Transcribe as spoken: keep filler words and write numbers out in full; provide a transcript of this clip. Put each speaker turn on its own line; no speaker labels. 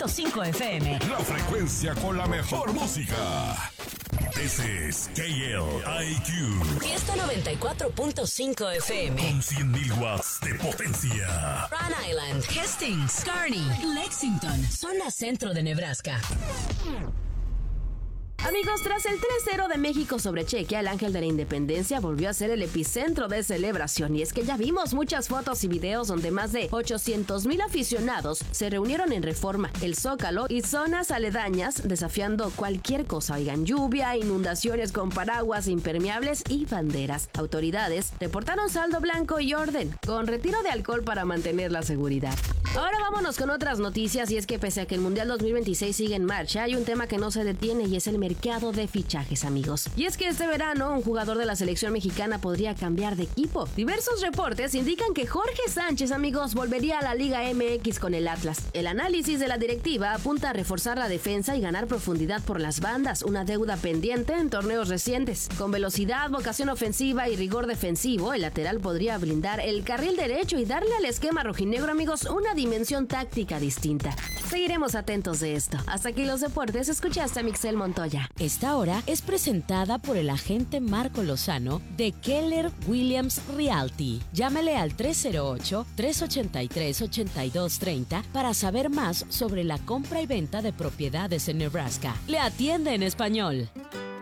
punto cinco F M.
La frecuencia con la mejor música. Ese es K L I Q.
Fiesta noventa y cuatro punto cinco F M.
Con cien mil watts de potencia.
Rhode Island, Hastings, Kearney, Lexington, zona centro de Nebraska.
Amigos, tras el tres cero de México sobre Chequia, el Ángel de la Independencia volvió a ser el epicentro de celebración. Y es que ya vimos muchas fotos y videos donde más de ochocientos mil aficionados se reunieron en Reforma, el Zócalo y zonas aledañas desafiando cualquier cosa. Oigan, lluvia, inundaciones con paraguas impermeables y banderas. Autoridades reportaron saldo blanco y orden, con retiro de alcohol para mantener la seguridad. Ahora vámonos con otras noticias, y es que pese a que el Mundial dos mil veintiséis sigue en marcha, hay un tema que no se detiene y es el mercado de fichajes, amigos. Y es que este verano un jugador de la selección mexicana podría cambiar de equipo. Diversos reportes indican que Jorge Sánchez, amigos, volvería a la Liga M X con el Atlas. El análisis de la directiva apunta a reforzar la defensa y ganar profundidad por las bandas, una deuda pendiente en torneos recientes. Con velocidad, vocación ofensiva y rigor defensivo, el lateral podría blindar el carril derecho y darle al esquema rojinegro, amigos, una dimensión táctica distinta. Seguiremos atentos de esto. Hasta aquí los deportes. Escuchaste a Mixel Montoya.
Esta hora es presentada por el agente Marco Lozano de Keller Williams Realty. Llámale al tres cero ocho, tres ocho tres, ocho dos tres cero para saber más sobre la compra y venta de propiedades en Nebraska. Le atiende en español.